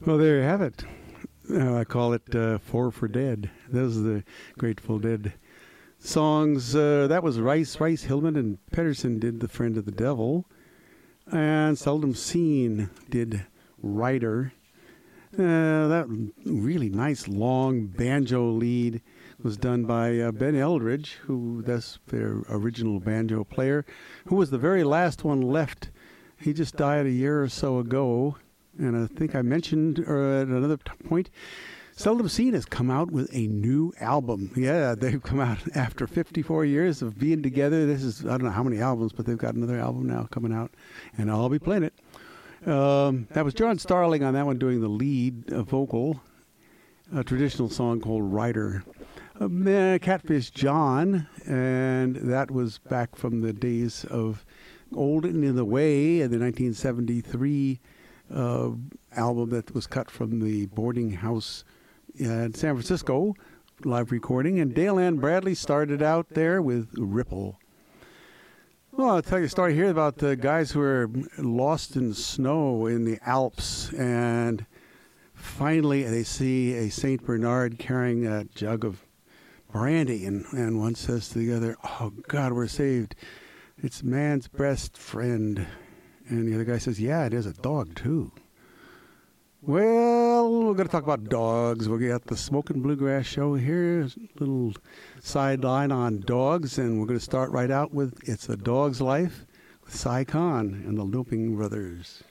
Well, there you have it. I call it Four for Dead. Those are the Grateful Dead songs. That was Rice, Hillman, and Pedersen did The Friend of the Devil. And Seldom Seen did Rider. That really nice long banjo lead was done by Ben Eldridge, who that's their original banjo player, who was the very last one left. He just died a year or so ago. And I think I mentioned at another point, Seldom Seen has come out with a new album. Yeah, they've come out after 54 years of being together. This is, I don't know how many albums, but they've got another album now coming out, and I'll be playing it. That was John Starling on that one doing the lead vocal, a traditional song called Rider. Catfish John, and that was back from the days of Old and in the Way, and the 1973 album that was cut from the boarding house in San Francisco, live recording. And Dale Ann Bradley started out there with Ripple. Well, I'll tell you a story here about the guys who are lost in snow in the Alps, and finally they see a St. Bernard carrying a jug of brandy, and one says to the other, "Oh, God, we're saved. It's man's best friend." And the other guy says, "Yeah, it is a dog, too." Well, we're going to talk about dogs. We'll get the Smokin' Bluegrass show here, a little sideline on dogs, and we're going to start right out with It's a Dog's Life with Cy Khan and the Looping Brothers.